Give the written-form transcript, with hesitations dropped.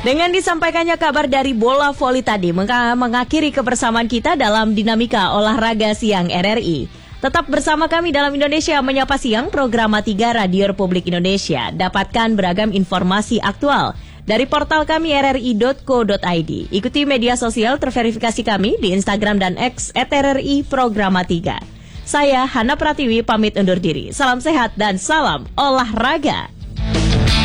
Dengan disampaikannya kabar dari bola voli tadi mengakhiri kebersamaan kita dalam dinamika olahraga siang RRI. Tetap bersama kami dalam Indonesia Menyapa Siang, program 3 Radio Republik Indonesia. Dapatkan beragam informasi aktual dari portal kami rri.co.id. Ikuti media sosial terverifikasi kami di Instagram dan X @RRI Programa 3. Saya Hana Pratiwi pamit undur diri. Salam sehat dan salam olahraga.